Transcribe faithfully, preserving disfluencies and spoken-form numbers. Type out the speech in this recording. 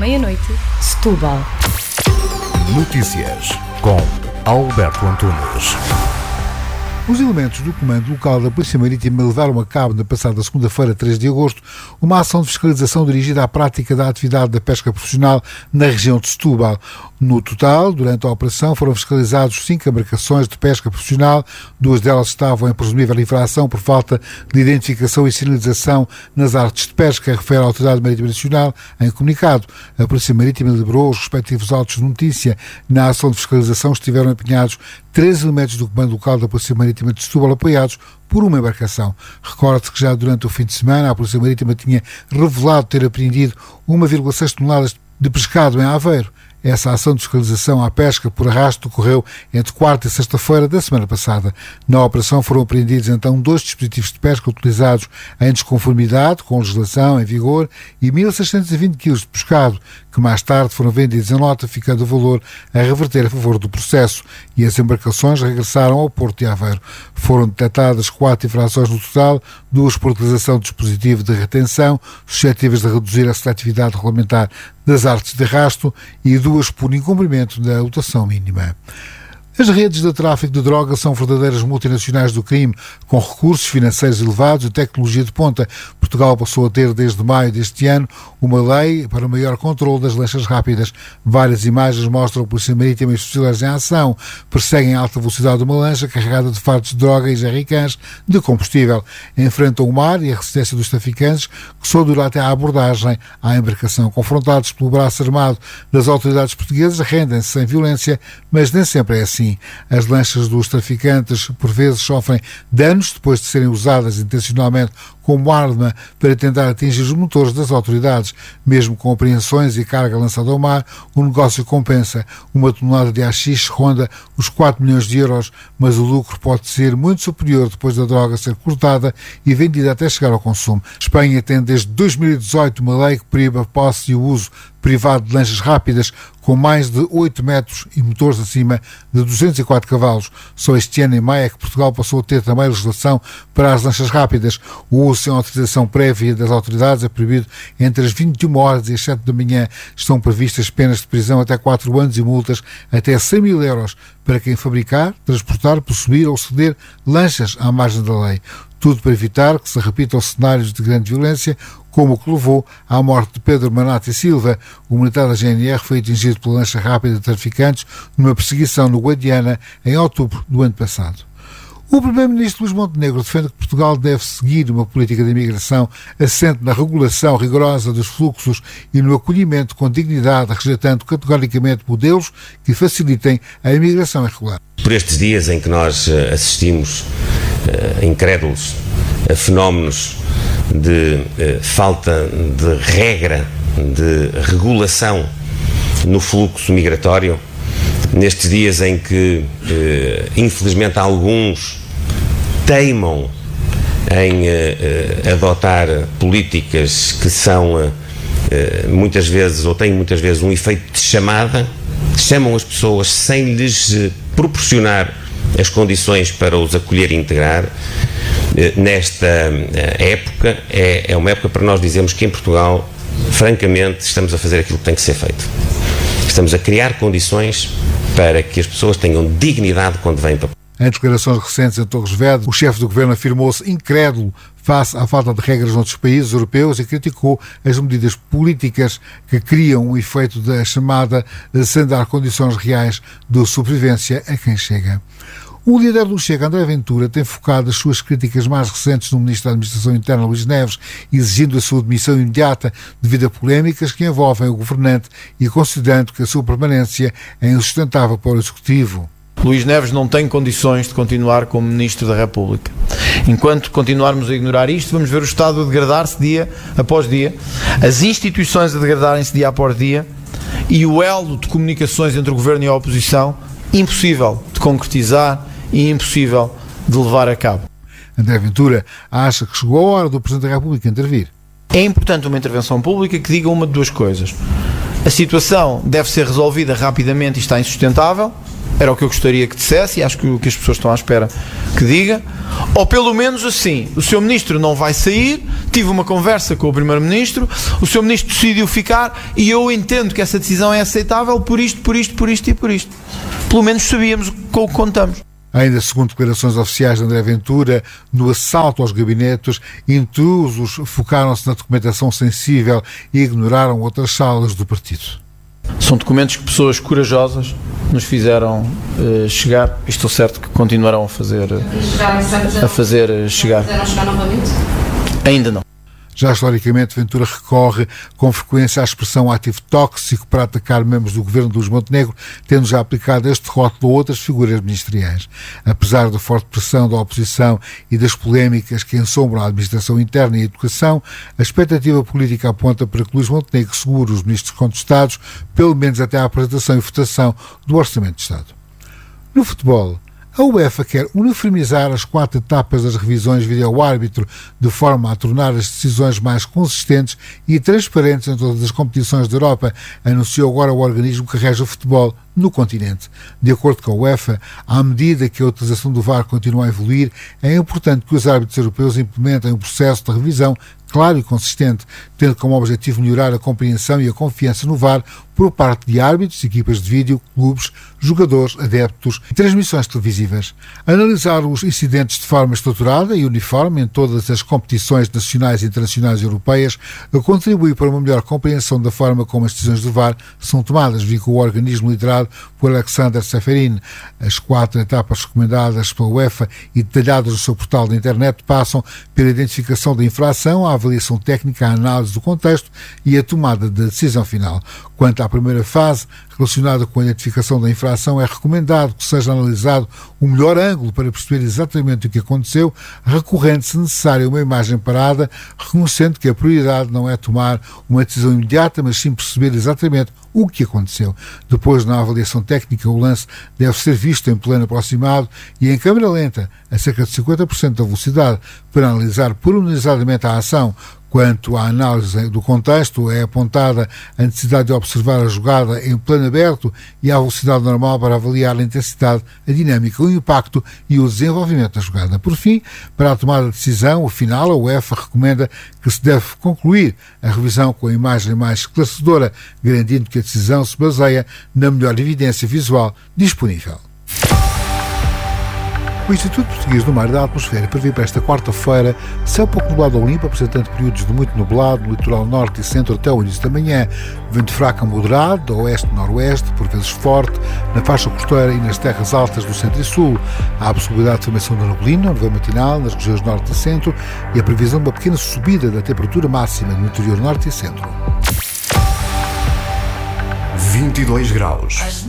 meia-noite, Setúbal. Notícias com Alberto Antunes. Os elementos do Comando Local da Polícia Marítima levaram a cabo, na passada segunda-feira, três de agosto, uma ação de fiscalização dirigida à prática da atividade da pesca profissional na região de Setúbal. No total, durante a operação, foram fiscalizados cinco embarcações de pesca profissional, duas delas estavam em presumível infração por falta de identificação e sinalização nas artes de pesca, refere a Autoridade Marítima Nacional em comunicado. A Polícia Marítima liberou os respectivos autos de notícia. Na ação de fiscalização estiveram empenhados três elementos do Comando Local da Polícia Marítima de Setúbal, apoiados por uma embarcação. Recorde-se que já durante o fim de semana a Polícia Marítima tinha revelado ter apreendido uma vírgula seis toneladas de pescado em Aveiro. Essa ação de fiscalização à pesca por arrasto ocorreu entre quarta e sexta-feira da semana passada. Na operação foram apreendidos então dois dispositivos de pesca utilizados em desconformidade com a legislação em vigor e mil seiscentos e vinte quilos de pescado, que mais tarde foram vendidos em nota, ficando o valor a reverter a favor do processo, e as embarcações regressaram ao Porto de Aveiro. Foram detectadas quatro infrações no total, duas por utilização de dispositivo de retenção, suscetíveis de reduzir a seletividade regulamentar das artes de arrasto, e duas por incumprimento da lotação mínima. As redes de tráfico de drogas são verdadeiras multinacionais do crime, com recursos financeiros elevados e tecnologia de ponta. Portugal passou a ter, desde maio deste ano, uma lei para o maior controle das lanchas rápidas. Várias imagens mostram a Polícia Marítima e os fuzileiros em ação. Perseguem a alta velocidade uma lancha carregada de fardos de droga e jerrycans de combustível. Enfrentam o mar e a resistência dos traficantes, que só dura até à abordagem à embarcação. Confrontados pelo braço armado das autoridades portuguesas, rendem-se sem violência, mas nem sempre é assim. As lanchas dos traficantes, por vezes, sofrem danos depois de serem usadas intencionalmente como arma para tentar atingir os motores das autoridades. Mesmo com apreensões e carga lançada ao mar, o negócio compensa. Uma tonelada de haxixe ronda os quatro milhões de euros, mas o lucro pode ser muito superior depois da droga ser cortada e vendida até chegar ao consumo. Espanha tem desde dois mil e dezoito uma lei que proíbe a posse e o uso privado de lanchas rápidas com mais de oito metros e motores acima de duzentos e quatro cavalos. Só este ano, em maio, é que Portugal passou a ter também legislação para as lanchas rápidas. O uso sem autorização prévia das autoridades é proibido entre as vinte e uma horas e as sete da manhã. Estão previstas penas de prisão até quatro anos e multas até cem mil euros para quem fabricar, transportar, possuir ou ceder lanchas à margem da lei. Tudo para evitar que se repitam cenários de grande violência, como o que levou à morte de Pedro Manati Silva. O militar da G N R foi atingido pela lancha rápida de traficantes numa perseguição no Guadiana em outubro do ano passado. O primeiro-ministro Luís Montenegro defende que Portugal deve seguir uma política de imigração assente na regulação rigorosa dos fluxos e no acolhimento com dignidade, rejeitando categoricamente modelos que facilitem a imigração irregular. Por estes dias em que nós assistimos, uh, incrédulos, a fenómenos de uh, falta de regra, de regulação no fluxo migratório, nestes dias em que, uh, infelizmente, alguns teimam em uh, adotar políticas que são uh, uh, muitas vezes, ou têm muitas vezes um efeito de chamada, chamam as pessoas sem lhes uh, proporcionar as condições para os acolher e integrar. Uh, nesta uh, época, é, é uma época para nós dizermos que em Portugal, francamente, estamos a fazer aquilo que tem que ser feito. Estamos a criar condições para que as pessoas tenham dignidade quando vêm para Em declarações recentes em Torres Vedras, o chefe do governo afirmou-se incrédulo face à falta de regras noutros países europeus e criticou as medidas políticas que criam o efeito da chamada sem dar condições reais de sobrevivência a quem chega. O líder do Chega, André Ventura, tem focado as suas críticas mais recentes no Ministro da Administração Interna, Luís Neves, exigindo a sua demissão imediata devido a polémicas que envolvem o governante e considerando que a sua permanência é insustentável para o Executivo. Luís Neves não tem condições de continuar como Ministro da República. Enquanto continuarmos a ignorar isto, vamos ver o Estado a degradar-se dia após dia, as instituições a degradarem-se dia após dia e o elo de comunicações entre o Governo e a oposição impossível de concretizar e impossível de levar a cabo. André Ventura acha que chegou a hora do Presidente da República intervir. É importante uma intervenção pública que diga uma de duas coisas. A situação deve ser resolvida rapidamente e está insustentável, era o que eu gostaria que dissesse e acho que, que as pessoas estão à espera que diga. Ou pelo menos assim, o senhor Ministro não vai sair, tive uma conversa com o Primeiro-Ministro, o senhor Ministro decidiu ficar e eu entendo que essa decisão é aceitável por isto, por isto, por isto e por isto. Pelo menos sabíamos com o que contamos. Ainda segundo declarações oficiais de André Ventura, no assalto aos gabinetes, intrusos focaram-se na documentação sensível e ignoraram outras salas do partido. São documentos que pessoas corajosas nos fizeram uh, chegar e estou certo que continuarão a fazer, uh, a fazer chegar. chegar novamente? Ainda não. Já historicamente, Ventura recorre com frequência à expressão ativo tóxico para atacar membros do governo de Luís Montenegro, tendo já aplicado este rótulo a outras figuras ministeriais. Apesar da forte pressão da oposição e das polémicas que ensombram a administração interna e a educação, a expectativa política aponta para que Luís Montenegro segure os ministros contestados, pelo menos até à apresentação e votação do Orçamento de Estado. No futebol, a UEFA quer uniformizar as quatro etapas das revisões vídeo-árbitro de forma a tornar as decisões mais consistentes e transparentes em todas as competições da Europa, anunciou agora o organismo que rege o futebol no continente. De acordo com a UEFA, à medida que a utilização do V A R continua a evoluir, é importante que os árbitros europeus implementem um processo de revisão claro e consistente, tendo como objetivo melhorar a compreensão e a confiança no V A R por parte de árbitros, equipas de vídeo, clubes, jogadores, adeptos e transmissões televisivas. Analisar os incidentes de forma estruturada e uniforme em todas as competições nacionais, internacionais e europeias contribui para uma melhor compreensão da forma como as decisões do V A R são tomadas, vincula o organismo liderado por Alexander Seferin. As quatro etapas recomendadas pela UEFA e detalhadas no seu portal da internet passam pela identificação da infração, a avaliação técnica, a análise do contexto e a tomada da decisão final. Quanto à primeira fase, relacionada com a identificação da infração, é recomendado que seja analisado o melhor ângulo para perceber exatamente o que aconteceu, recorrendo, se necessário, a uma imagem parada, reconhecendo que a prioridade não é tomar uma decisão imediata, mas sim perceber exatamente o que aconteceu. Depois, na avaliação técnica, o lance deve ser visto em plano aproximado e em câmera lenta, a cerca de cinquenta por cento da velocidade, para analisar pormenorizadamente a ação. Quanto à análise do contexto, é apontada a necessidade de observar a jogada em plano aberto e à velocidade normal para avaliar a intensidade, a dinâmica, o impacto e o desenvolvimento da jogada. Por fim, para a tomada de decisão, o final, a UEFA recomenda que se deve concluir a revisão com a imagem mais esclarecedora, garantindo que a decisão se baseia na melhor evidência visual disponível. O Instituto Português do Mar e da Atmosfera prevê para esta quarta-feira céu pouco nublado ou limpo, apresentando períodos de muito nublado no litoral norte e centro até o início da manhã, vento fraco a moderado, oeste-noroeste, por vezes forte, na faixa costeira e nas terras altas do centro e sul. Há a possibilidade de formação de neblina, no nevoeiro matinal, nas regiões norte e centro, e a previsão de uma pequena subida da temperatura máxima no interior norte e centro. vinte e dois graus.